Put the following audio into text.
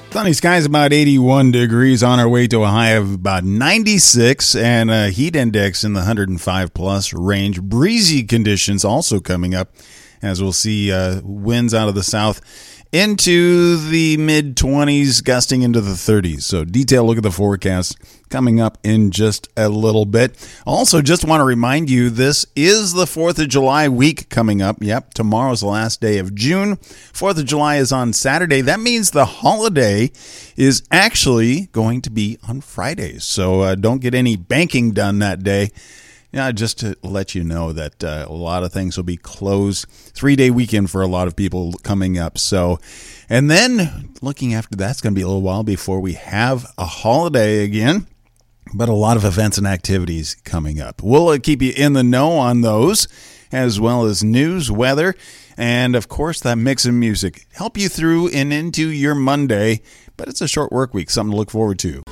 Sunny skies, about 81 degrees, on our way to a high of about 96, and a heat index in the 105 plus range. Breezy conditions also coming up, as we'll see winds out of the south into the mid-20s, gusting into the 30s. So detailed look at the forecast coming up in just a little bit. Also, just want to remind you, this is the 4th of July week coming up. Yep, tomorrow's the last day of June. 4th of July is on Saturday. That means the holiday is actually going to be on Fridays. So don't get any banking done that day. Yeah, just to let you know that a lot of things will be closed. 3-day weekend for a lot of people coming up. So, and then looking after that's going to be a little while before we have a holiday again. But a lot of events and activities coming up. We'll keep you in the know on those, as well as news, weather, and of course that mix of music. Help you through and into your Monday. But it's a short work week, something to look forward to.